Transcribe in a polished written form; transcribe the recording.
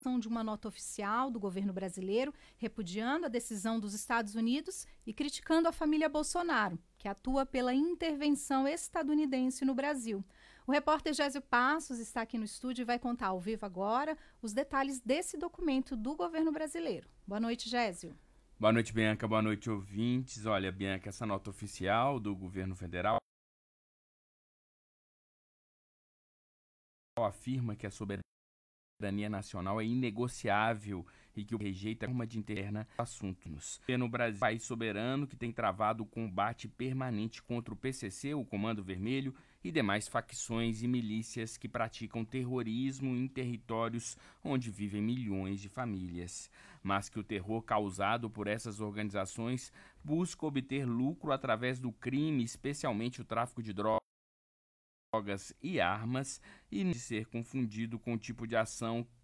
de uma nota oficial do governo brasileiro, repudiando a decisão dos Estados Unidos e criticando a família Bolsonaro, que atua pela intervenção estadunidense no Brasil. O repórter Gésio Passos está aqui no estúdio e vai contar ao vivo agora os detalhes desse documento do governo brasileiro. Boa noite, Gésio. Boa noite, Bianca. Boa noite, ouvintes. Olha, Bianca, essa nota oficial do governo federal afirma que a soberania nacional é inegociável e que o rejeita a forma de interna assuntos. No Brasil, país soberano que tem travado o combate permanente contra o PCC, o Comando Vermelho, e demais facções e milícias que praticam terrorismo em territórios onde vivem milhões de famílias. Mas que o terror causado por essas organizações busca obter lucro através do crime, especialmente o tráfico de drogas e armas, e não ser confundido com o tipo de ação